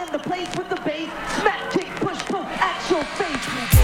the place with the bass. Smack, kick, push, pull, at your face.